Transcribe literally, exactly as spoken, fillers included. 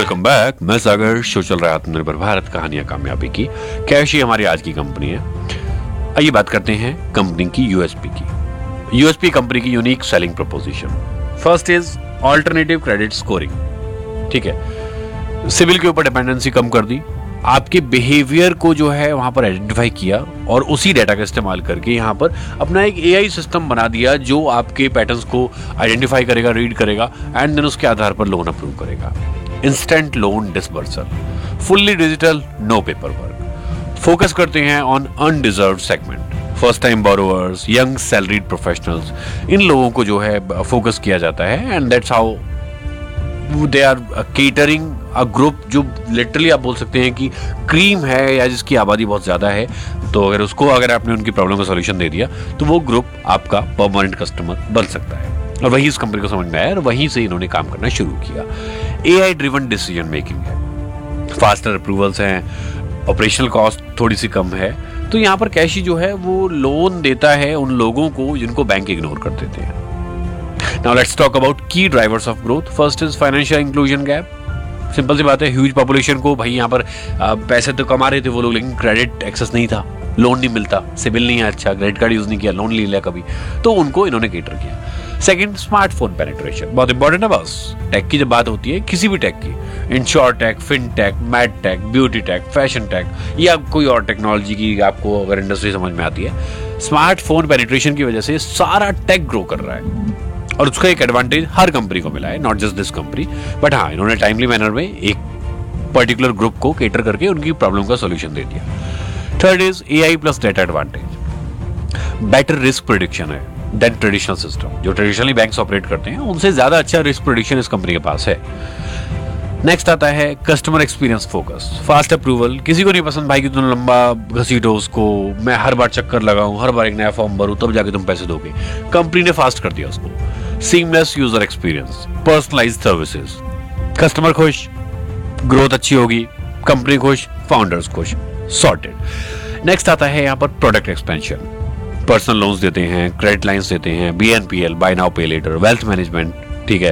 Welcome back. मैं सागर, show चल रहा है आत्मनिर्भर भारत कहानियां कामयाबी की। कैश ही हमारी आज की कंपनी है। आइए बात करते हैं कंपनी की यूएसपी की। यूएसपी कंपनी की unique selling preposition. First is alternative credit scoring. ठीक है, सिविल के ऊपर डिपेंडेंसी कम कर दी, आपके बिहेवियर को जो है वहां पर आइडेंटिफाई किया और उसी डाटा का इस्तेमाल करके यहाँ पर अपना एक एआई सिस्टम बना दिया जो आपके पैटर्न्स को आइडेंटिफाई करेगा, रीड करेगा एंड देन उसके आधार पर लोन अप्रूव करेगा। Instant loan disbursal, fully digital, no paper work. Focus करते हैं on undeserved segment, first time borrowers, young salaried professionals. इन लोगों को जो है फोकस किया जाता है and that's how they are catering a group जो लिटरली आप बोल सकते हैं कि क्रीम है या जिसकी आबादी बहुत ज़्यादा है। तो अगर उसको अगर आपने उनकी प्रॉब्लम का सॉल्यूशन दे दिया तो वो ग्रुप आपका परमानेंट कस्टमर बन सकता है। और वही इस कंपनी को समझ में आया और वहीं से इन्होंने काम करना शुरू किया। एआई ड्रिवन डिसीजन मेकिंग है, फास्टर अप्रूवल्स हैं, ऑपरेशनल कॉस्ट थोड़ी सी कम है। तो यहाँ पर कैशी जो है वो लोन देता है उन लोगों को जिनको बैंक इग्नोर कर देते हैं। Now let's talk about key drivers of growth. First is financial inclusion gap. Simple सी बात है, ह्यूज पॉपुलेशन को भाई यहाँ पर आ, पैसे तो कमा रहे थे वो लोग, लेकिन क्रेडिट एक्सेस नहीं था, लोन नहीं मिलता, सिबिल नहीं है अच्छा, क्रेडिट कार्ड यूज नहीं किया, लोन नहीं लिया कभी, तो उनको इन्होंने केटर किया। सेकंड, स्मार्टफोन पेनिट्रेशन, बहुत इंपॉर्टेंट है। बस टेक की जब बात होती है, किसी भी टेक की, ensure take, fin take, mad take, beauty take, fashion take या कोई और टेक्नोलॉजी की आपको अगर इंडस्ट्री समझ में आती है, स्मार्टफोन पेनिट्रेशन की वजह से सारा टेक ग्रो कर रहा है और उसका एक एडवांटेज हर कंपनी को मिला है, not just this company. But हाँ, इन्होंने टाइमली मैनर में एक पर्टिकुलर ग्रुप को केटर करके उनकी प्रॉब्लम का सॉल्यूशन दे दिया। Third is AI plus data advantage, better risk prediction है देन ट्रेडिशनल सिस्टम। जो ट्रेडिशनली बैंक्स ऑपरेट करते हैं उनसे ज्यादा अच्छा रिस्क प्रेडिक्शन इस कंपनी के पास है। नेक्स्ट आता है customer experience focus, fast approval. किसी को नहीं पसंद भाई कि तुम लंबा घसीटो उसको, मैं हर बार चक्कर लगाऊं, हर बार एक नया फॉर्म भरूं तब जाके तुम पैसे दोगे। कंपनी ने फास्ट कर दिया उसको। Seamless user experience, personalised services, customer खुश, ग्रोथ अच्छी होगी, कंपनी खुश, फाउंडर्स खुश, सॉर्टेड। नेक्स्ट आता है यहाँ पर प्रोडक्ट एक्सपेंशन, पर्सनल लोन्स देते हैं, क्रेडिट लाइंस देते हैं, बीएनपीएल, बाय नाउ पे लेटर, वेल्थ मैनेजमेंट,